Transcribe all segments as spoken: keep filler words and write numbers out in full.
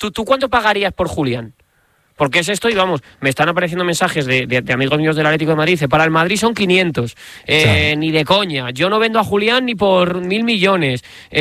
¿tú, ¿tú cuánto pagarías por Julián? Porque es esto y vamos, me están apareciendo mensajes de, de, de amigos míos del Atlético de Madrid. Dice, para el Madrid son quinientos, eh, claro. Ni de coña. Yo no vendo a Julián ni por mil millones.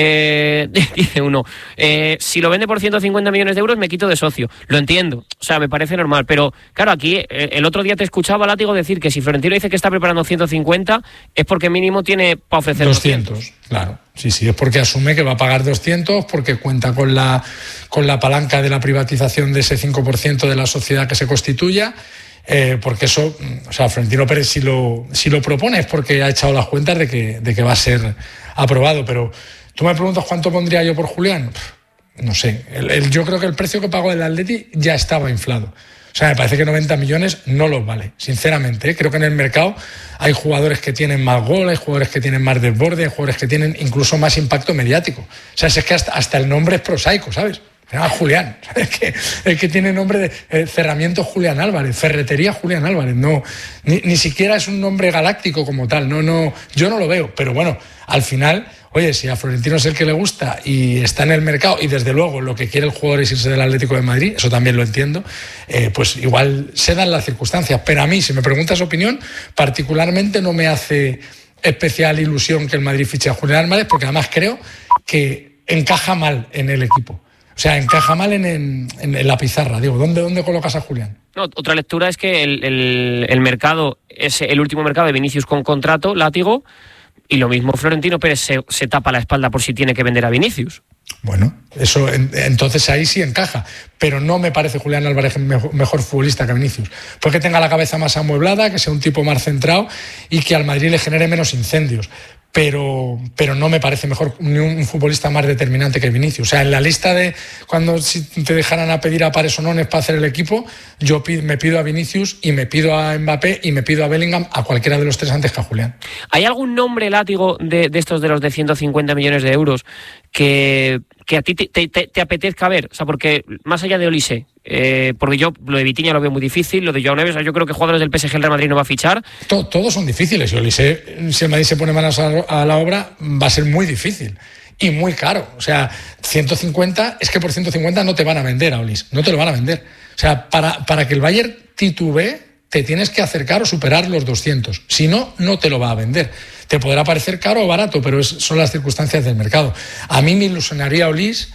Eh, dice uno, eh, si lo vende por ciento cincuenta millones de euros me quito de socio. Lo entiendo, o sea, me parece normal. Pero claro, aquí eh, el otro día te escuchaba, Látigo, decir que si Florentino dice que está preparando ciento cincuenta es porque mínimo tiene para ofrecer doscientos. doscientos. Claro, sí, sí, es porque asume que va a pagar doscientos, porque cuenta con la, con la palanca de la privatización de ese cinco por ciento de la sociedad que se constituya, eh, porque eso, o sea, Florentino Pérez si lo, si lo propone es porque ha echado las cuentas de que, de que va a ser aprobado, pero tú me preguntas cuánto pondría yo por Julián, no sé, el, el, yo creo que el precio que pagó el Atleti ya estaba inflado. O sea, me parece que noventa millones no los vale, sinceramente, ¿eh? Creo que en el mercado hay jugadores que tienen más gol, hay jugadores que tienen más desborde, hay jugadores que tienen incluso más impacto mediático. O sea, es que hasta, hasta el nombre es prosaico, ¿sabes? Se llama Julián, es que, el que tiene nombre de eh, cerramiento Julián Álvarez, ferretería Julián Álvarez, no, ni, ni siquiera es un nombre galáctico como tal, no, no, yo no lo veo, pero bueno, al final... Oye, si a Florentino es el que le gusta y está en el mercado y desde luego lo que quiere el jugador es irse del Atlético de Madrid, eso también lo entiendo, eh, pues igual se dan las circunstancias. Pero a mí, si me preguntas opinión, particularmente no me hace especial ilusión que el Madrid fiche a Julián Álvarez, porque además creo que encaja mal en el equipo. O sea, encaja mal en, en, en la pizarra. Digo, ¿dónde, dónde colocas a Julián? No, otra lectura es que el, el, el mercado es el último mercado de Vinicius con contrato, Látigo. Y lo mismo Florentino Pérez se, se tapa la espalda por si tiene que vender a Vinicius. Bueno, eso entonces ahí sí encaja, pero no me parece Julián Álvarez mejor, mejor futbolista que Vinicius, porque tenga la cabeza más amueblada, que sea un tipo más centrado y que al Madrid le genere menos incendios. Pero, pero no me parece mejor ni un, un futbolista más determinante que Vinicius. O sea, en la lista de cuando si te dejaran a pedir a pares o nones para hacer el equipo, yo pido, me pido a Vinicius y me pido a Mbappé y me pido a Bellingham, a cualquiera de los tres antes que a Julián. ¿Hay algún nombre, Látigo, de, de estos de los de ciento cincuenta millones de euros que, que a ti te, te, te apetezca ver? O sea, porque más allá de Olise, eh, porque yo lo de Vitinha lo veo muy difícil, lo de Joao Neves, yo creo que jugadores del P S G el Real Madrid no va a fichar. Todo, todos son difíciles. Y Olise, si el Madrid se pone manos a, a la obra, va a ser muy difícil y muy caro. O sea, ciento cincuenta, es que por ciento cincuenta no te van a vender a Olise, no te lo van a vender. O sea, para, para que el Bayern titubee, te tienes que acercar o superar los doscientos. Si no, no te lo va a vender. Te podrá parecer caro o barato, pero es, son las circunstancias del mercado. A mí me ilusionaría Olise,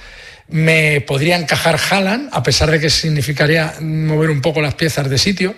me podría encajar Haaland, a pesar de que significaría mover un poco las piezas de sitio.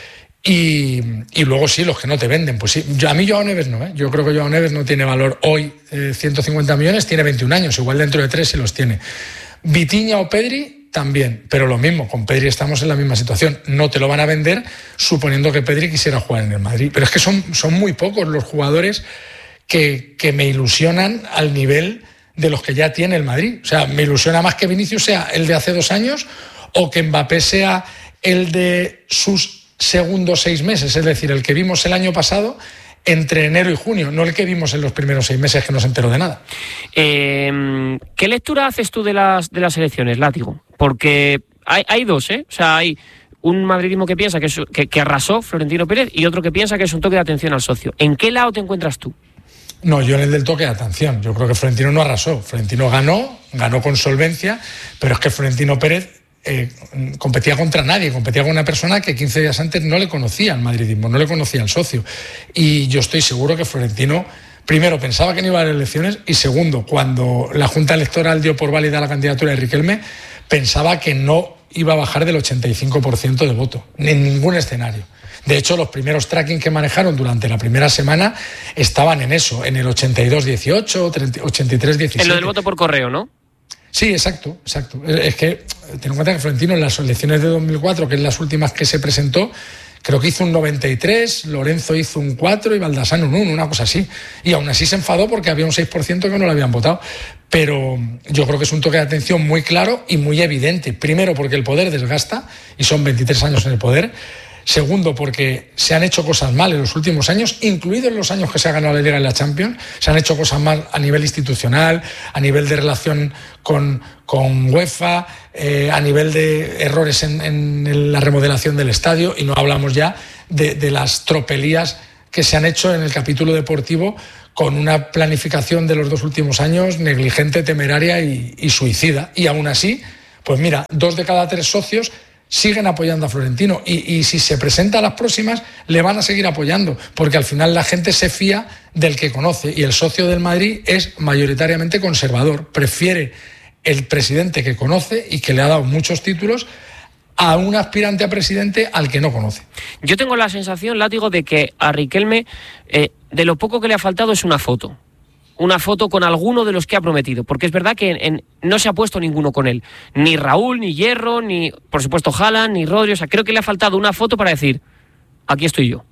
Y, y luego sí, los que no te venden, pues sí. Yo, a mí Joao Neves no, ¿eh? Yo creo que Joao Neves no tiene valor hoy, eh, ciento cincuenta millones, tiene veintiún años, igual dentro de tres sí los tiene. Vitinha o Pedri también, pero lo mismo, con Pedri estamos en la misma situación, no te lo van a vender suponiendo que Pedri quisiera jugar en el Madrid, pero es que son, son muy pocos los jugadores que, que me ilusionan al nivel de los que ya tiene el Madrid. O sea, me ilusiona más que Vinicius sea el de hace dos años o que Mbappé sea el de sus segundos seis meses, es decir, el que vimos el año pasado entre enero y junio, no el que vimos en los primeros seis meses que no se enteró de nada. Eh, ¿Qué lectura haces tú de las, de las elecciones, Látigo? Porque hay, hay dos, ¿eh? O sea, hay un madridismo que piensa que, es, que, que arrasó Florentino Pérez y otro que piensa que es un toque de atención al socio. ¿En qué lado te encuentras tú? No, yo en el del toque de atención. Yo creo que Florentino no arrasó. Florentino ganó, ganó con solvencia, pero es que Florentino Pérez eh, competía contra nadie, competía con una persona que quince días antes no le conocía al madridismo, no le conocía al socio. Y yo estoy seguro que Florentino, primero, pensaba que no iba a haber elecciones y segundo, cuando la Junta Electoral dio por válida la candidatura de Riquelme, pensaba que no iba a bajar del ochenta y cinco por ciento de voto, en ningún escenario. De hecho, los primeros tracking que manejaron durante la primera semana estaban en eso, en el ochenta y dos dieciocho, ochenta y tres diecisiete. En lo del voto por correo, ¿no? Sí, exacto, exacto. Es que, ten en cuenta que Florentino en las elecciones de dos mil cuatro, que es las últimas que se presentó, creo que hizo un noventa y tres, Lorenzo hizo un cuatro y Baldassano un uno, una cosa así. Y aún así se enfadó porque había un seis por ciento que no lo habían votado. Pero yo creo que es un toque de atención muy claro y muy evidente. Primero, porque el poder desgasta, y son veintitrés años en el poder. Segundo, porque se han hecho cosas mal en los últimos años, incluidos los años que se ha ganado la Liga y la Champions. Se han hecho cosas mal a nivel institucional, a nivel de relación con, con UEFA, eh, a nivel de errores en, en la remodelación del estadio, y no hablamos ya de, de las tropelías que se han hecho en el capítulo deportivo con una planificación de los dos últimos años negligente, temeraria y, y suicida. Y aún así, Pues mira, dos de cada tres socios siguen apoyando a Florentino y, y si se presenta a las próximas le van a seguir apoyando, porque al final la gente se fía del que conoce y el socio del Madrid es mayoritariamente conservador, prefiere el presidente que conoce y que le ha dado muchos títulos a un aspirante a presidente al que no conoce. Yo tengo la sensación, Látigo, de que a Riquelme eh, de lo poco que le ha faltado es una foto. Una foto con alguno de los que ha prometido, porque es verdad que en, en, no se ha puesto ninguno con él. Ni Raúl, ni Hierro, ni por supuesto Haaland, ni Rodri. O sea, creo que le ha faltado una foto para decir, aquí estoy yo.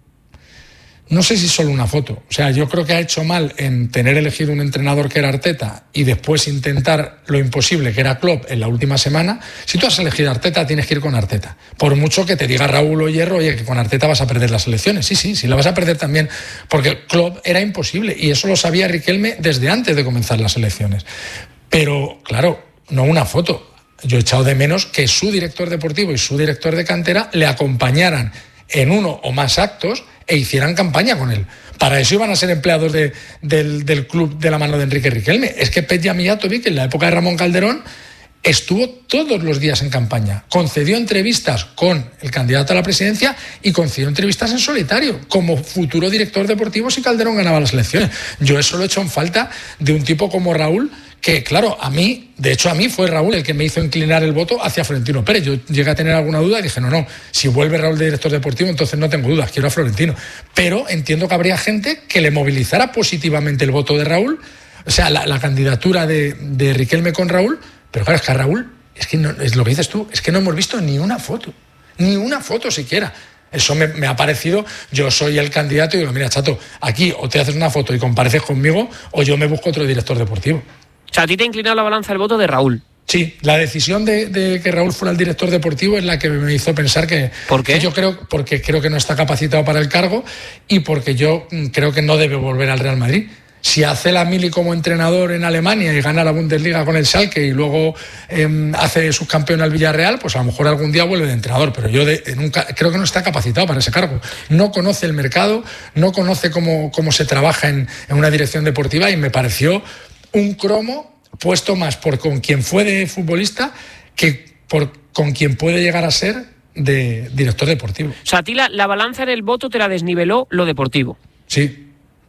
No sé si solo una foto. O sea, yo creo que ha hecho mal en tener elegido un entrenador que era Arteta y después intentar lo imposible, que era Klopp, en la última semana. Si tú has elegido a Arteta, tienes que ir con Arteta. Por mucho que te diga Raúl o Hierro, oye, que con Arteta vas a perder las elecciones. Sí, sí, sí la vas a perder también, porque Klopp era imposible y eso lo sabía Riquelme desde antes de comenzar las elecciones. Pero, claro, no una foto. Yo he echado de menos que su director deportivo y su director de cantera le acompañaran en uno o más actos e hicieran campaña con él. Para eso iban a ser empleados de, del, del club de la mano de Enrique Riquelme. Es que Petja Mijatovic, en la época de Ramón Calderón, estuvo todos los días en campaña. Concedió entrevistas con el candidato a la presidencia y concedió entrevistas en solitario, como futuro director deportivo si Calderón ganaba las elecciones. Yo eso lo he hecho en falta de un tipo como Raúl, que claro, a mí, de hecho a mí fue Raúl el que me hizo inclinar el voto hacia Florentino Pérez. Yo llegué a tener alguna duda y dije, no, no, si vuelve Raúl de director deportivo, entonces no tengo dudas, quiero a Florentino. Pero entiendo que habría gente que le movilizara positivamente el voto de Raúl, o sea, la, la candidatura de, de Riquelme con Raúl, pero claro, es que a Raúl, es que no, es lo que dices tú, es que no hemos visto ni una foto, ni una foto siquiera. Eso me, me ha parecido, yo soy el candidato y digo, mira, chato, aquí o te haces una foto y compareces conmigo o yo me busco otro director deportivo. O sea, a ti te ha inclinado la balanza el voto de Raúl. Sí, la decisión de, de que Raúl fuera el director deportivo es la que me hizo pensar que... ¿Por qué? Que yo creo, porque creo que no está capacitado para el cargo y porque yo creo que no debe volver al Real Madrid. Si hace la mili como entrenador en Alemania y gana la Bundesliga con el Schalke y luego eh, hace subcampeón al Villarreal, pues a lo mejor algún día vuelve de entrenador, pero yo de, nunca, creo que no está capacitado para ese cargo. No conoce el mercado, no conoce cómo, cómo se trabaja en, en una dirección deportiva y me pareció un cromo puesto más por con quien fue de futbolista que por con quien puede llegar a ser de director deportivo. O sea, a ti la, la balanza en el voto te la desniveló lo deportivo. Sí.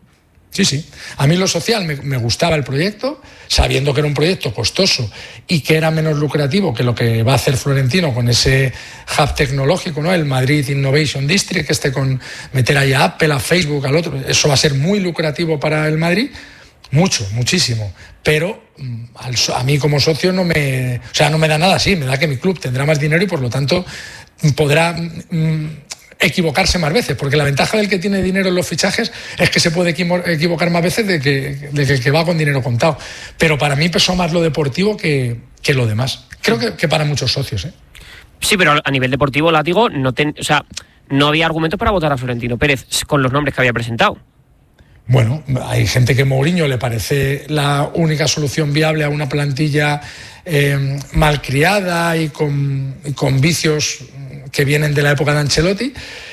Sí, sí. A mí lo social me, me gustaba el proyecto, sabiendo que era un proyecto costoso y que era menos lucrativo que lo que va a hacer Florentino con ese hub tecnológico, ¿no? El Madrid Innovation District, que esté con meter ahí a Apple, a Facebook, al otro. Eso va a ser muy lucrativo para el Madrid, mucho, muchísimo. Pero al, a mí como socio no me, o sea, no me da nada así, me da que mi club tendrá más dinero y por lo tanto podrá mm, equivocarse más veces, porque la ventaja del que tiene dinero en los fichajes es que se puede equivocar más veces de que, de que el que va con dinero contado. Pero para mí pesó más lo deportivo que, que lo demás. Creo que, que para muchos socios, ¿eh? Sí, pero a nivel deportivo, Látigo, no, ten, o sea, no había argumentos para votar a Florentino Pérez con los nombres que había presentado. Bueno, hay gente que Mourinho le parece la única solución viable a una plantilla eh, malcriada y con, y con vicios que vienen de la época de Ancelotti.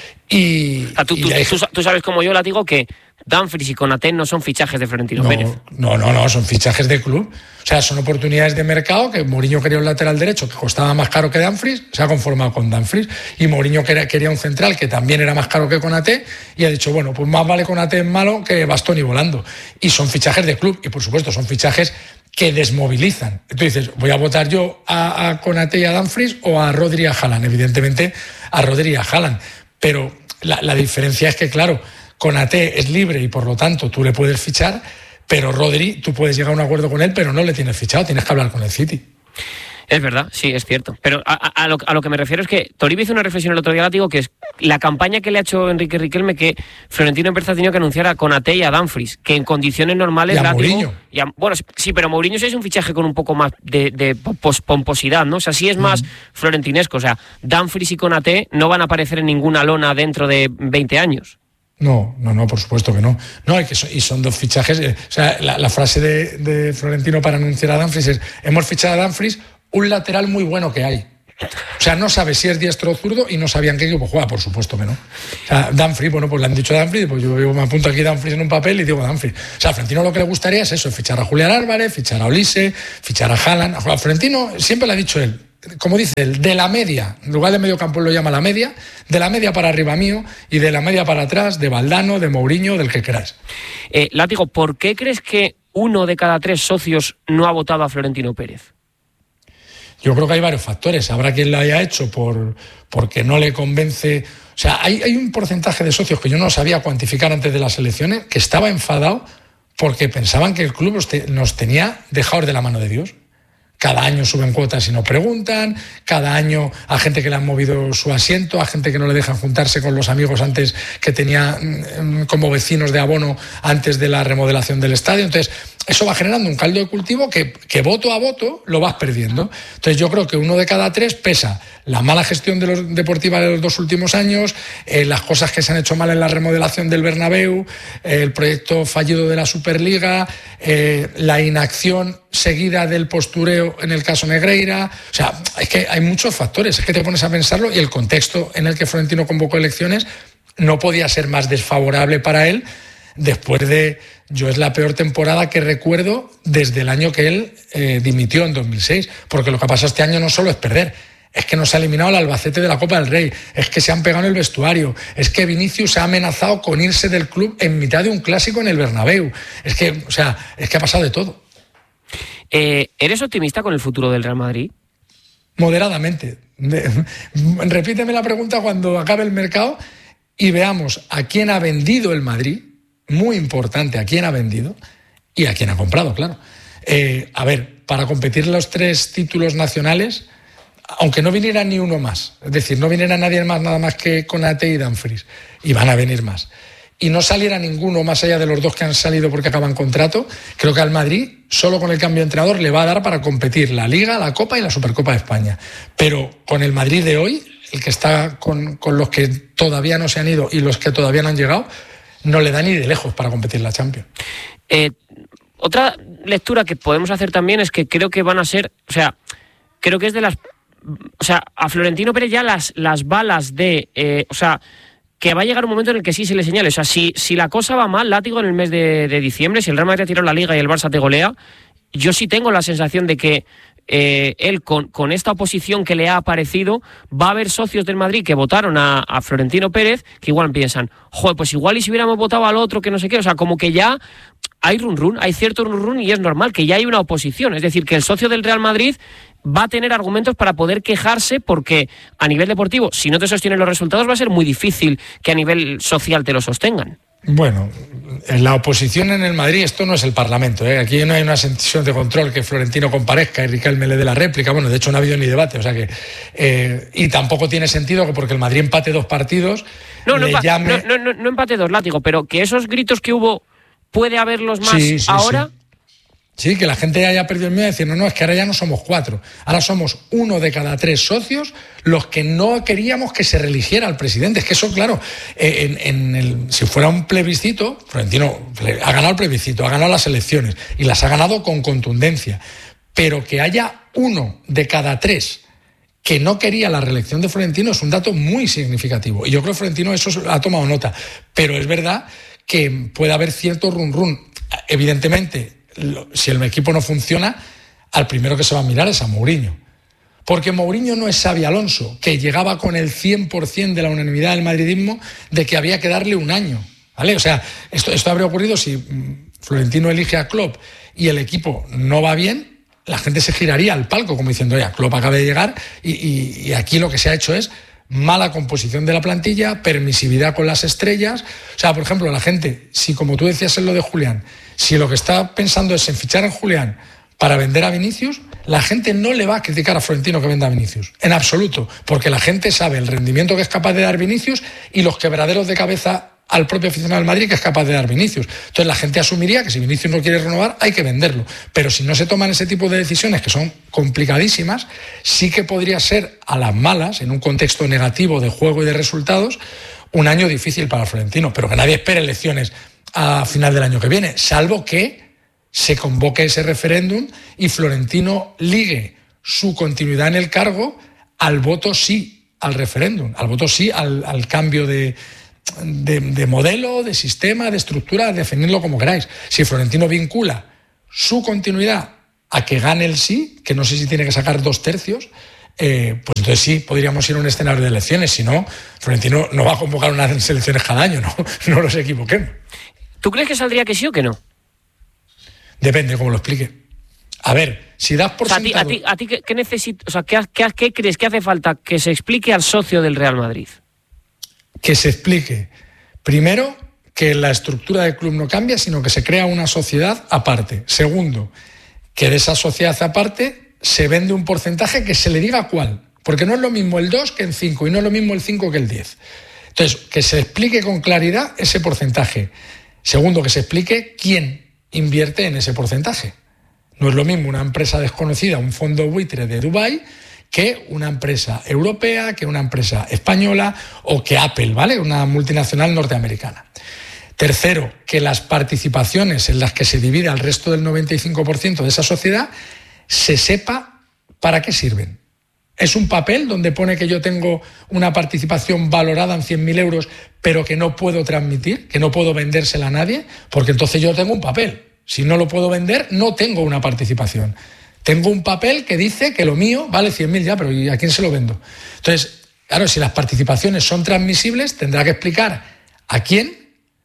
Y, o sea, tú, y tú, hay... tú, tú sabes como yo, Látigo, que Dumfries y Konaté no son fichajes de Florentino no, Pérez. No, no, no, son fichajes de club. O sea, son oportunidades de mercado que Mourinho quería un lateral derecho que costaba más caro que Dumfries, se ha conformado con Dumfries, y Mourinho quería, quería un central que también era más caro que Konaté y ha dicho, bueno, pues más vale Konaté en malo que Bastoni volando. Y son fichajes de club y, por supuesto, son fichajes que desmovilizan. Tú dices, voy a votar yo a, a Konaté y a Dumfries o a Rodri y a Haaland. Evidentemente, a Rodri y a Haaland. Pero la, la diferencia es que, claro, Konaté es libre y por lo tanto tú le puedes fichar, pero Rodri, tú puedes llegar a un acuerdo con él, pero no le tienes fichado, tienes que hablar con el City. Es verdad, sí, es cierto. Pero a, a, a, lo, a lo que me refiero es que Toribio hizo una reflexión el otro día, Látigo, que es la campaña que le ha hecho Enrique Riquelme, que Florentino Pérez ha tenido que anunciar a Konaté y a Dumfries, que en condiciones normales... Y a Látigo, Mourinho. Y a, bueno, sí, pero Mourinho sí es un fichaje con un poco más de, de pomposidad, ¿no? O sea, sí es más mm. florentinesco. O sea, Dumfries y Konaté no van a aparecer en ninguna lona dentro de veinte años. No, no, no, por supuesto que no. No, y, que son, y son dos fichajes. Eh, o sea, la, la frase de, de Florentino para anunciar a Dumfries es: hemos fichado a Dumfries, un lateral muy bueno que hay. O sea, no sabe si es diestro o zurdo y no sabían qué equipo juega, por supuesto que no. O sea, Dumfries, bueno, pues le han dicho a Dumfries, pues yo, yo me apunto aquí Dumfries en un papel y digo Dumfries. O sea, a Florentino lo que le gustaría es eso, fichar a Julián Álvarez, fichar a Olise, fichar a Haaland. A Florentino siempre le ha dicho él, como dice él, de la media, en lugar de medio campo lo llama la media, de la media para arriba mío y de la media para atrás de Valdano, de Mourinho, del que queráis. Eh, Látigo, ¿por qué crees que uno de cada tres socios no ha votado a Florentino Pérez? Yo creo que hay varios factores. Habrá quien lo haya hecho por, porque no le convence. O sea, hay, hay un porcentaje de socios que yo no sabía cuantificar antes de las elecciones que estaba enfadado porque pensaban que el club nos, te, nos tenía dejados de la mano de Dios. Cada año suben cuotas y no preguntan, cada año a gente que le han movido su asiento, a gente que no le dejan juntarse con los amigos antes que tenía como vecinos de abono antes de la remodelación del estadio. Entonces, eso va generando un caldo de cultivo que, que voto a voto lo vas perdiendo. Entonces, yo creo que uno de cada tres pesa la mala gestión de los deportiva de los dos últimos años, eh, las cosas que se han hecho mal en la remodelación del Bernabéu, eh, el proyecto fallido de la Superliga, eh, la inacción seguida del postureo en el caso Negreira. O sea, es que hay muchos factores, es que te pones a pensarlo y el contexto en el que Florentino convocó elecciones no podía ser más desfavorable para él después de... Yo es la peor temporada que recuerdo desde el año que él eh, dimitió en dos mil seis, porque lo que ha pasado este año no solo es perder, es que nos ha eliminado el Albacete de la Copa del Rey, es que se han pegado en el vestuario, es que Vinicius se ha amenazado con irse del club en mitad de un clásico en el Bernabéu. Es que, o sea, es que ha pasado de todo. Eh, ¿Eres optimista con el futuro del Real Madrid? Moderadamente. Repíteme la pregunta cuando acabe el mercado y veamos a quién ha vendido el Madrid, muy importante, a quién ha vendido y a quién ha comprado, claro. Eh, a ver, para competir los tres títulos nacionales, aunque no viniera ni uno más, es decir, no viniera nadie más nada más que Konaté y Dumfries, y van a venir más, y no saliera ninguno más allá de los dos que han salido porque acaban contrato, creo que al Madrid, solo con el cambio de entrenador, le va a dar para competir la Liga, la Copa y la Supercopa de España. Pero con el Madrid de hoy, el que está con, con los que todavía no se han ido y los que todavía no han llegado, no le da ni de lejos para competir la Champions. Eh, otra lectura que podemos hacer también es que creo que van a ser, o sea, creo que es de las, o sea, a Florentino Pérez ya las, las balas de, eh, o sea, que va a llegar un momento en el que sí se le señale. O sea, si, si la cosa va mal, Látigo, en el mes de, de diciembre, si el Real Madrid ha tirado la Liga y el Barça te golea, yo sí tengo la sensación de que eh, él, con, con esta oposición que le ha aparecido, va a haber socios del Madrid que votaron a, a Florentino Pérez que igual piensan, joder, pues igual y si hubiéramos votado al otro que no sé qué. O sea, como que ya hay run run, hay cierto run run y es normal que ya hay una oposición. Es decir, que el socio del Real Madrid va a tener argumentos para poder quejarse porque a nivel deportivo, si no te sostienen los resultados, va a ser muy difícil que a nivel social te lo sostengan. Bueno, en la oposición en el Madrid, esto no es el Parlamento, ¿eh? Aquí no hay una sesión de control que Florentino comparezca y Riquelme le dé la réplica. Bueno, de hecho no ha habido ni debate, o sea que eh, y tampoco tiene sentido que porque el Madrid empate dos partidos no, no, le llame... no, no, no, no empate dos, Látigo, pero que esos gritos que hubo puede haberlos más sí, sí, ahora. Sí. Sí, que la gente haya perdido el miedo de decir, no, no, es que ahora ya no somos cuatro. Ahora somos uno de cada tres socios los que no queríamos que se reeligiera al presidente. Es que eso, claro, en, en el, si fuera un plebiscito, Florentino ha ganado el plebiscito, ha ganado las elecciones y las ha ganado con contundencia. Pero que haya uno de cada tres que no quería la reelección de Florentino es un dato muy significativo. Y yo creo que Florentino eso ha tomado nota. Pero es verdad que puede haber cierto run run. Evidentemente, si el equipo no funciona, al primero que se va a mirar es a Mourinho. Porque Mourinho no es Xabi Alonso, que llegaba con el cien por ciento de la unanimidad del madridismo de que había que darle un año, ¿vale? O sea, esto, esto habría ocurrido si Florentino elige a Klopp y el equipo no va bien, la gente se giraría al palco como diciendo, oye, Klopp acaba de llegar y, y, y aquí lo que se ha hecho es mala composición de la plantilla, permisividad con las estrellas. O sea, por ejemplo, la gente, si como tú decías en lo de Julián, si lo que está pensando es en fichar en Julián para vender a Vinicius, la gente no le va a criticar a Florentino que venda a Vinicius, en absoluto, porque la gente sabe el rendimiento que es capaz de dar Vinicius y los quebraderos de cabeza al propio aficionado del Madrid que es capaz de dar Vinicius. Entonces la gente asumiría que si Vinicius no quiere renovar hay que venderlo, pero si no se toman ese tipo de decisiones que son complicadísimas, sí que podría ser a las malas, en un contexto negativo de juego y de resultados, un año difícil para Florentino, pero que nadie espere elecciones a final del año que viene, salvo que se convoque ese referéndum y Florentino ligue su continuidad en el cargo al voto sí al referéndum, al voto sí al, al cambio de, de, de modelo, de sistema, de estructura, definirlo como queráis. Si Florentino vincula su continuidad a que gane el sí, que no sé si tiene que sacar dos tercios, eh, pues entonces sí, podríamos ir a un escenario de elecciones. Si no, Florentino no va a convocar unas elecciones cada año, no, no nos equivoquemos. ¿Tú crees que saldría que sí o que no? Depende cómo lo explique. A ver, si das por o sea, sentado... ¿A ti, a ti, a ti qué, qué necesitas? O sea, ¿qué, qué, ¿qué crees que hace falta que se explique al socio del Real Madrid? Que se explique, primero, que la estructura del club no cambia, sino que se crea una sociedad aparte. Segundo, que de esa sociedad aparte se vende un porcentaje que se le diga cuál. Porque no es lo mismo el dos que el cinco y no es lo mismo el cinco que el diez. Entonces, que se explique con claridad ese porcentaje. Segundo, que se explique quién invierte en ese porcentaje. No es lo mismo una empresa desconocida, un fondo buitre de Dubái, que una empresa europea, que una empresa española o que Apple, ¿vale? Una multinacional norteamericana. Tercero, que las participaciones en las que se divide al resto del noventa y cinco por ciento de esa sociedad se sepa para qué sirven. Es un papel donde pone que yo tengo una participación valorada en cien mil euros, pero que no puedo transmitir, que no puedo vendérsela a nadie, porque entonces yo tengo un papel. Si no lo puedo vender, no tengo una participación. Tengo un papel que dice que lo mío vale cien mil ya, pero ¿y a quién se lo vendo? Entonces, claro, si las participaciones son transmisibles, tendrá que explicar a quién,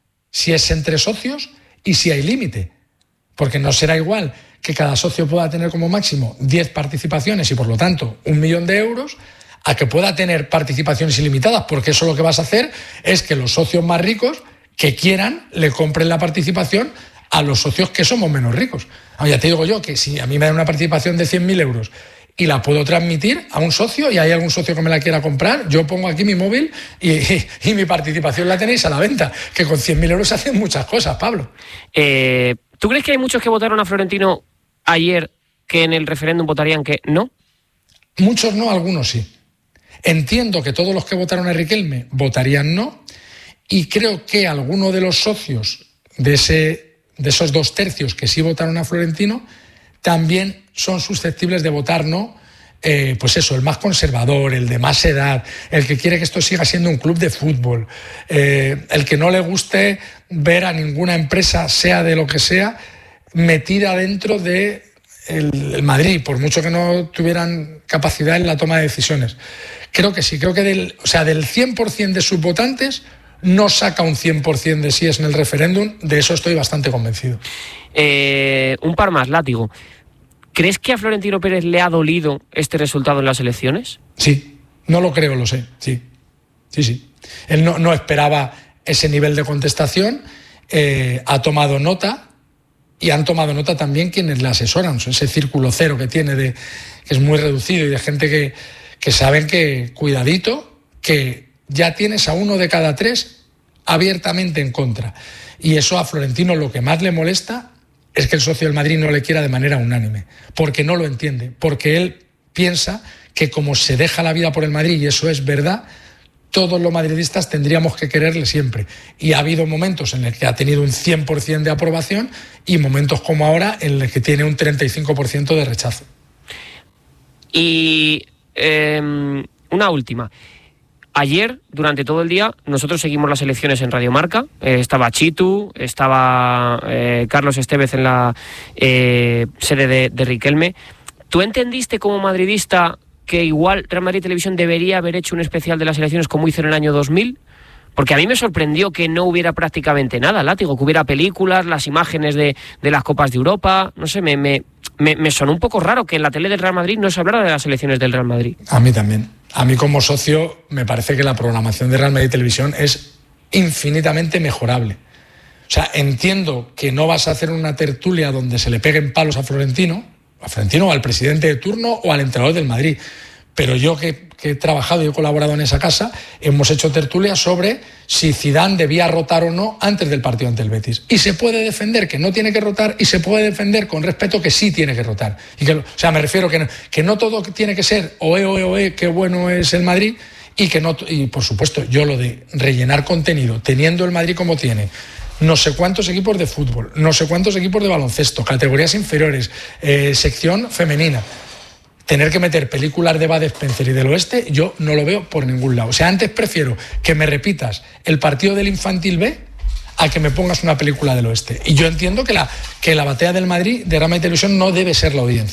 si es entre socios y si hay límite. Porque no será igual que cada socio pueda tener como máximo diez participaciones y por lo tanto un millón de euros, a que pueda tener participaciones ilimitadas, porque eso lo que vas a hacer es que los socios más ricos que quieran le compren la participación a los socios que somos menos ricos. Ahora, ya te digo yo que si a mí me dan una participación de cien mil euros y la puedo transmitir a un socio y hay algún socio que me la quiera comprar, yo pongo aquí mi móvil y, y, y mi participación la tenéis a la venta, que con cien mil euros se hacen muchas cosas, Pablo. Eh, ¿Tú crees que hay muchos que votaron a Florentino ayer que en el referéndum votarían que no? Muchos no, algunos sí. Entiendo que todos los que votaron a Riquelme votarían no, y creo que algunos de los socios de, ese, de esos dos tercios que sí votaron a Florentino también son susceptibles de votar no, eh, pues eso, el más conservador, el de más edad, el que quiere que esto siga siendo un club de fútbol, eh, el que no le guste ver a ninguna empresa, sea de lo que sea, metida dentro de el, el Madrid, por mucho que no tuvieran capacidad en la toma de decisiones. Creo que sí, creo que del, o sea, del cien por ciento de sus votantes no saca un cien por ciento de síes en el referéndum, de eso estoy bastante convencido. Eh, un par más, Látigo. ¿Crees que a Florentino Pérez le ha dolido este resultado en las elecciones? Sí, no lo creo, lo sé, sí, sí, sí. Él no, no esperaba ese nivel de contestación, eh, ha tomado nota y han tomado nota también quienes le asesoran, ese círculo cero que tiene, de, que es muy reducido y de gente que, que saben que, cuidadito, que ya tienes a uno de cada tres abiertamente en contra. Y eso a Florentino lo que más le molesta es que el socio del Madrid no le quiera de manera unánime, porque no lo entiende, porque él piensa que como se deja la vida por el Madrid, y eso es verdad, todos los madridistas tendríamos que quererle siempre. Y ha habido momentos en los que ha tenido un cien por ciento de aprobación y momentos como ahora en los que tiene un treinta y cinco por ciento de rechazo. Y eh, una última. Ayer, durante todo el día, nosotros seguimos las elecciones en Radio Marca. Eh, estaba Chitu, estaba eh, Carlos Estevez en la eh, sede de, de Riquelme. ¿Tú entendiste como madridista que igual Real Madrid Televisión debería haber hecho un especial de las elecciones como hizo en el año dos mil? Porque a mí me sorprendió que no hubiera prácticamente nada, Látigo, que hubiera películas, las imágenes de, de las Copas de Europa. No sé, me, me, me, me sonó un poco raro que en la tele del Real Madrid no se hablara de las elecciones del Real Madrid. A mí también. A mí como socio me parece que la programación de Real Madrid Televisión es infinitamente mejorable. O sea, entiendo que no vas a hacer una tertulia donde se le peguen palos a Florentino, a Florentino o al presidente de turno o al entrenador del Madrid. Pero yo que, que he trabajado y he colaborado en esa casa, hemos hecho tertulias sobre si Zidane debía rotar o no antes del partido ante el Betis. Y se puede defender que no tiene que rotar y se puede defender con respeto que sí tiene que rotar. Y que, o sea, me refiero que no, que no todo tiene que ser oe, oe, oe, qué bueno es el Madrid, y que no, y por supuesto, yo lo de rellenar contenido, teniendo el Madrid como tiene, no sé cuántos equipos de fútbol, no sé cuántos equipos de baloncesto, categorías inferiores, eh, sección femenina. Tener que meter películas de Bud Spencer y del Oeste, yo no lo veo por ningún lado. O sea, antes prefiero que me repitas el partido del Infantil B a que me pongas una película del Oeste. Y yo entiendo que la, que la batalla del Madrid, de Real Madrid Televisión, no debe ser la audiencia.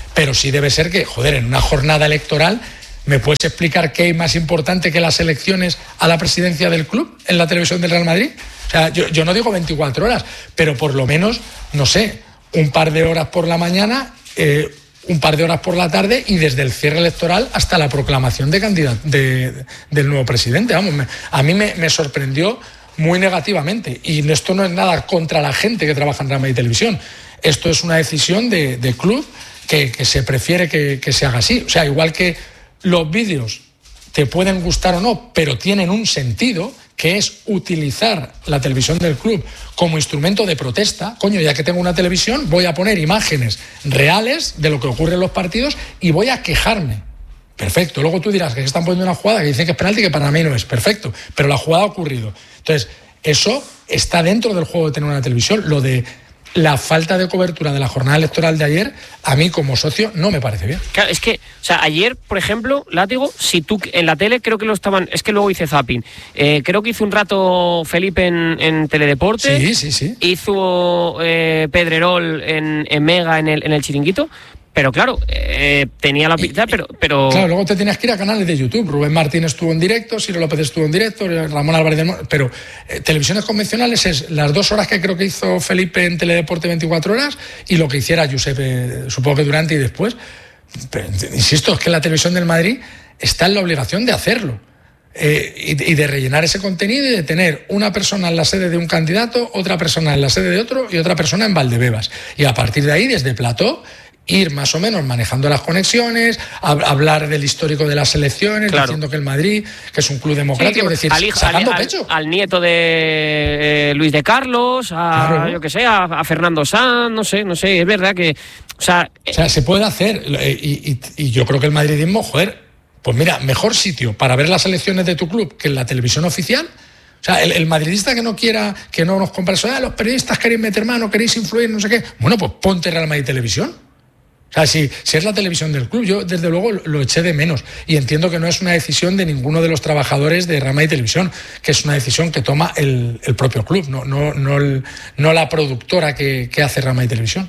pero sí debe ser que, joder, en una jornada electoral, ¿me puedes explicar qué es más importante que las elecciones a la presidencia del club en la televisión del Real Madrid? O sea, yo, yo no digo veinticuatro horas, pero por lo menos, no sé, un par de horas por la mañana, eh, un par de horas por la tarde y desde el cierre electoral hasta la proclamación de candidato de, de, del nuevo presidente. Vamos, me, a mí me, me sorprendió muy negativamente. Y esto no es nada contra la gente que trabaja en Real Madrid Televisión. Esto es una decisión de, de club que, que se prefiere que, que se haga así. O sea, igual que los vídeos te pueden gustar o no, pero tienen un sentido, que es utilizar la televisión del club como instrumento de protesta. Coño, ya que tengo una televisión, voy a poner imágenes reales de lo que ocurre en los partidos y voy a quejarme. Perfecto. Luego tú dirás que están poniendo una jugada que dicen que es penalti, que para mí no es. Perfecto. Pero la jugada ha ocurrido. Entonces, eso está dentro del juego de tener una televisión. Lo de la falta de cobertura de la jornada electoral de ayer, a mí como socio no me parece bien. Claro, es que, o sea, ayer, por ejemplo, Látigo, si tú en la tele creo que lo estaban, es que luego hice zapping, eh, creo que hizo un rato Felipe en, en Teledeporte, sí, sí, sí. hizo eh, Pedrerol en, en Mega en el, en el Chiringuito. Pero claro, eh, tenía la pinta, pero, pero... Claro, luego te tenías que ir a canales de YouTube. Rubén Martín estuvo en directo, Ciro López estuvo en directo, Ramón Álvarez del Mo... Pero eh, televisiones convencionales es las dos horas que creo que hizo Felipe en Teledeporte veinticuatro horas y lo que hiciera Giuseppe, supongo que durante y después. Pero, insisto, es que la televisión del Madrid está en la obligación de hacerlo. Eh, y, y de rellenar ese contenido y de tener una persona en la sede de un candidato, otra persona en la sede de otro y otra persona en Valdebebas. Y a partir de ahí, desde plató, ir más o menos manejando las conexiones, hablar del histórico de las elecciones, claro, diciendo que el Madrid, que es un club democrático, sí, decir, al, hijo, sacando al, pecho. Al, al nieto de eh, Luis de Carlos, a claro, yo que sé, a, a Fernando Sanz, no sé, no sé, es verdad que... O sea, o sea se puede hacer, y, y, y yo creo que el madridismo, joder, pues mira, mejor sitio para ver las elecciones de tu club que en la televisión oficial. O sea, el, el madridista que no quiera, que no nos compre eso, ah, los periodistas queréis meter mano, queréis influir, no sé qué. Bueno, pues ponte Real Madrid Televisión. O sea, si, si es la televisión del club, yo desde luego lo eché de menos y entiendo que no es una decisión de ninguno de los trabajadores de Real Madrid Televisión, que es una decisión que toma el, el propio club, no, no, no, el, no la productora que, que hace Real Madrid Televisión.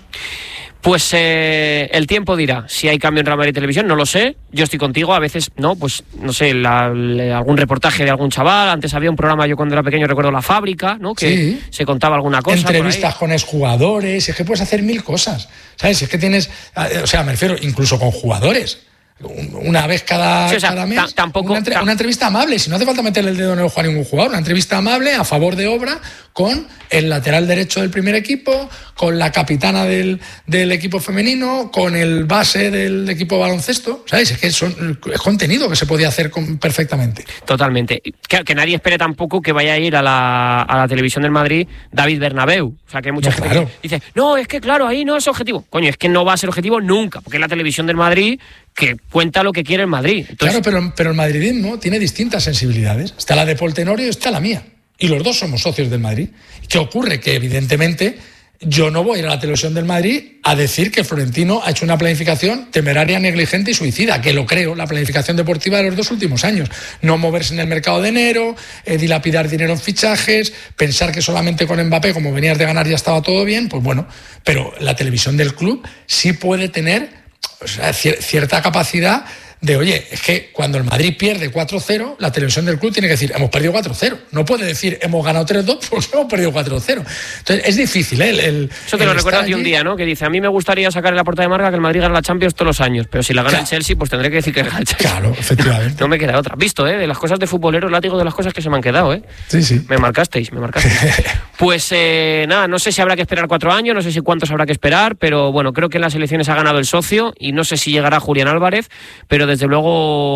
Pues eh, el tiempo dirá si hay cambio en Real Madrid Televisión, no lo sé, yo estoy contigo, a veces, no, pues no sé, la, la, algún reportaje de algún chaval, antes había un programa, yo cuando era pequeño recuerdo La Fábrica, ¿no? Que sí, se contaba alguna cosa. Entrevistas con exjugadores, es que puedes hacer mil cosas, ¿sabes? Es que tienes, o sea, me refiero incluso con jugadores. Una vez cada, sí, o sea, cada mes, tampoco, una, entre, una entrevista amable, si no hace falta meterle el dedo en el ojo a ningún jugador, una entrevista amable a favor de obra con el lateral derecho del primer equipo, con la capitana del, del equipo femenino, con el base del equipo baloncesto, ¿sabes? Es que son, es contenido que se podía hacer con, perfectamente. Totalmente. Que, que nadie espere tampoco que vaya a ir a la, a la televisión del Madrid David Bernabéu. O sea, que hay mucha no, gente claro. que dice, no, es que claro, ahí no es objetivo. Coño, es que no va a ser objetivo nunca, porque es la televisión del Madrid que cuenta lo que quiere el Madrid. Claro, Entonces... pero, pero el madridismo tiene distintas sensibilidades. Está la de Paul Tenorio y está la mía. Y los dos somos socios del Madrid. ¿Qué ocurre? Que evidentemente yo no voy a ir a la televisión del Madrid a decir que Florentino ha hecho una planificación temeraria, negligente y suicida, que lo creo, la planificación deportiva de los dos últimos años. No moverse en el mercado de enero, eh, dilapidar dinero en fichajes, pensar que solamente con Mbappé, como venías de ganar, ya estaba todo bien, pues bueno, pero la televisión del club sí puede tener, o sea, cierta capacidad de, oye, es que cuando el Madrid pierde cuatro cero, la televisión del club tiene que decir, hemos perdido cuatro cero. No puede decir, hemos ganado tres dos, pues hemos perdido cuatro cero. Entonces, es difícil, ¿eh? El, el, Eso te lo recuerdas de un día, ¿no? Que dice, a mí me gustaría sacar en la portada de marca que el Madrid gana la Champions todos los años, pero si la gana claro. el Chelsea, pues tendré que decir que gana el Chelsea. Claro, efectivamente. No me queda otra. Visto, ¿eh? De las cosas de futbolero, Látigo, de las cosas que se me han quedado, ¿eh? Sí, sí. Me marcasteis, me marcasteis. Pues eh, nada, no sé si habrá que esperar cuatro años, no sé si cuántos habrá que esperar, pero bueno, creo que en las elecciones ha ganado el socio y no sé si llegará Julián Álvarez, pero desde luego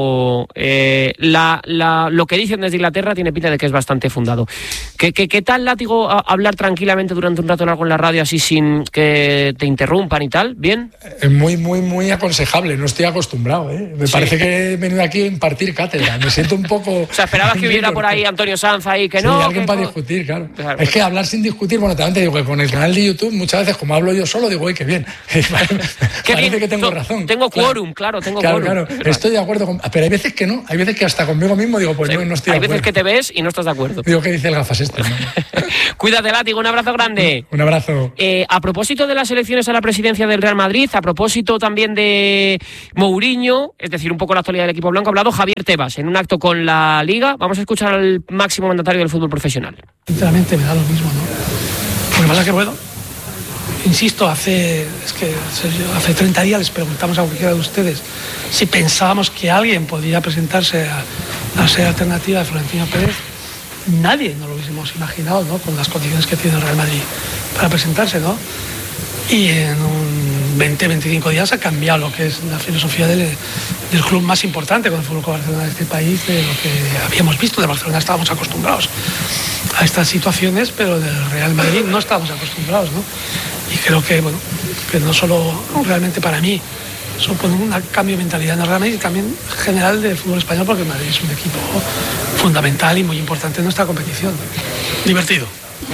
Eh, la, la, lo que dicen desde Inglaterra tiene pinta de que es bastante fundado. ¿Qué, qué, qué tal, Látigo, a, hablar tranquilamente durante un rato largo en la radio así sin que te interrumpan y tal? ¿Bien? Es muy, muy, muy aconsejable. No estoy acostumbrado, ¿eh? Me sí. parece que he venido aquí a impartir cátedra. Me siento un poco... O sea, esperabas que hubiera por ahí Antonio Sanz ahí, que sí, no... alguien que para no... discutir, claro. claro. Es que hablar sin discutir, bueno, también te digo que con el canal de YouTube muchas veces, como hablo yo solo, digo, uy, qué bien. Qué parece bien. que tengo razón. Tengo quórum, claro, claro tengo claro, quórum. Claro. raro. Estoy de acuerdo, con, pero hay veces que no, hay veces que hasta conmigo mismo digo, pues sí, no, no estoy de acuerdo. Hay veces que te ves y no estás de acuerdo. Digo, ¿qué dice el gafas este? ¿No? Cuídate, Látigo, un abrazo grande. Un abrazo. Eh, a propósito de las elecciones a la presidencia del Real Madrid, a propósito también de Mourinho, es decir, un poco la actualidad del equipo blanco, ha hablado Javier Tebas en un acto con la Liga. Vamos a escuchar al máximo mandatario del fútbol profesional. Sinceramente me da lo mismo, ¿no? Lo que pasa que, bueno, insisto, hace, es que hace treinta días les preguntamos a cualquiera de ustedes si pensábamos que alguien podía presentarse a, a ser alternativa de Florentino Pérez. Nadie nos lo hubiésemos imaginado, ¿no? Con las condiciones que tiene el Real Madrid para presentarse, ¿no? Y en un veinte, veinticinco días ha cambiado lo que es la filosofía del, del club más importante con el Fútbol Club Barcelona de este país, de lo que habíamos visto. De Barcelona estábamos acostumbrados a estas situaciones, pero del Real Madrid no estábamos acostumbrados, ¿no? Y creo que, bueno, que no solo realmente para mí supone un cambio de mentalidad en el Real Madrid, y también general del fútbol español, porque el Madrid es un equipo fundamental y muy importante en nuestra competición. Divertido.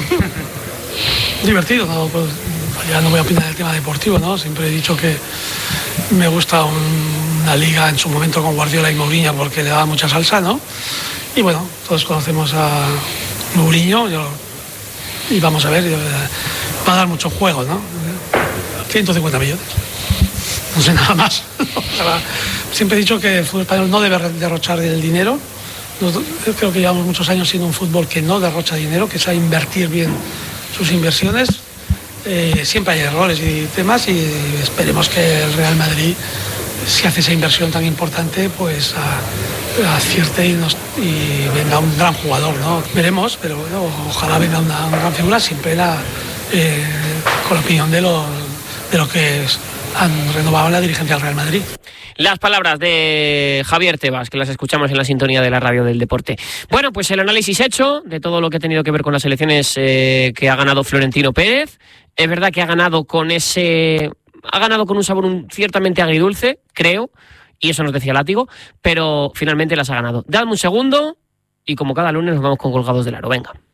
Divertido, ¿no? Pues ya no voy a opinar del tema deportivo, ¿no? Siempre he dicho que me gusta un, una liga en su momento con Guardiola y Mourinho porque le daba mucha salsa, ¿no? Y bueno, todos conocemos a Mourinho, yo, y vamos a ver, yo, va a dar mucho juego, ¿no? ciento cincuenta millones. No sé nada más. Siempre he dicho que el fútbol español no debe derrochar el dinero. Creo que llevamos muchos años siendo un fútbol que no derrocha dinero, que sabe invertir bien sus inversiones. Eh, siempre hay errores y temas, y esperemos que el Real Madrid, si hace esa inversión tan importante, pues a, acierte y, nos, y venga un gran jugador, ¿no? Veremos, pero bueno, ojalá venga una, una gran figura, siempre la, eh, con la opinión de los, de lo que es, han renovado la dirigencia del Real Madrid. Las palabras de Javier Tebas, que las escuchamos en la sintonía de la radio del deporte. Bueno, pues el análisis hecho de todo lo que ha tenido que ver con las elecciones eh, que ha ganado Florentino Pérez. Es verdad que ha ganado con ese... ha ganado con un sabor un, ciertamente agridulce, creo, y eso nos decía Látigo, pero finalmente las ha ganado. Dadme un segundo y como cada lunes nos vamos con Colgados del Aro. Venga.